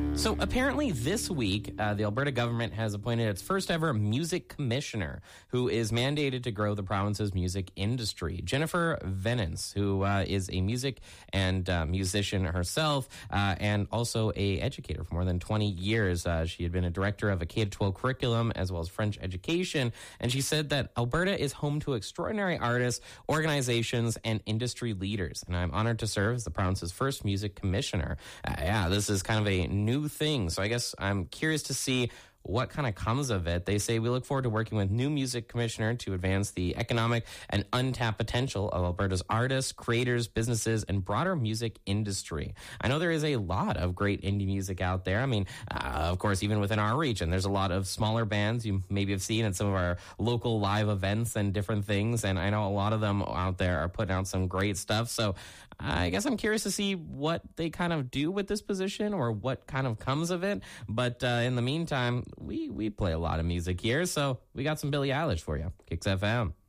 So apparently this week, the Alberta government has appointed its first ever music commissioner who is mandated to grow the province's music industry. Jennifer Venance, who is a music and musician herself and also a educator for more than 20 years. She had been a director of a K-12 curriculum as well as French education. And she said that Alberta is home to extraordinary artists, organizations, and industry leaders. And I'm honored to serve as the province's first music commissioner. This is kind of a new thing. So I guess I'm curious to see what kind of comes of it. They say we look forward to working with new music commissioner to advance the economic and untapped potential of Alberta's artists, creators, businesses, and broader music industry. I know there is a lot of great indie music out there. I mean, of course, even within our region, there's a lot of smaller bands you maybe have seen at some of our local live events and different things. And I know a lot of them out there are putting out some great stuff. So I guess I'm curious to see what they kind of do with this position or what kind of comes of it. But in the meantime, we play a lot of music here, so we got some Billie Eilish for you. Kicks FM.